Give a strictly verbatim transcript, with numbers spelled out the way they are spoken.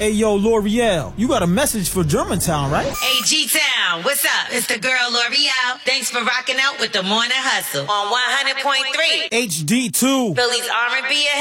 Hey, yo, L'Oreal, you got a message for Germantown, right? Hey, G-Town, what's up? It's the girl L'Oreal. Thanks for rocking out with the Morning Hustle on one hundred point three. H D two. Philly's R and B